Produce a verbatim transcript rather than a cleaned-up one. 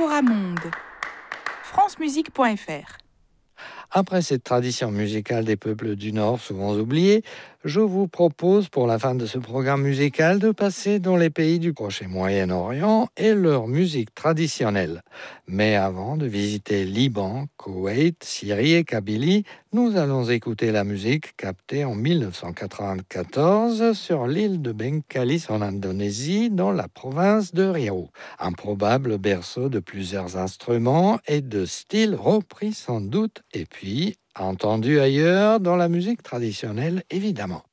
Cora Monde. francemusique point f r. Après cette tradition musicale des peuples du Nord, souvent oubliée, je vous propose pour la fin de ce programme musical de passer dans les pays du Proche et Moyen-Orient et leur musique traditionnelle. Mais avant de visiter Liban, Koweït, Syrie et Kabylie, nous allons écouter la musique captée en mille neuf cent quatre-vingt-quatorze sur l'île de Bengkalis en Indonésie, dans la province de Riau. Un probable berceau de plusieurs instruments et de styles repris sans doute et puis entendu ailleurs dans la musique traditionnelle évidemment.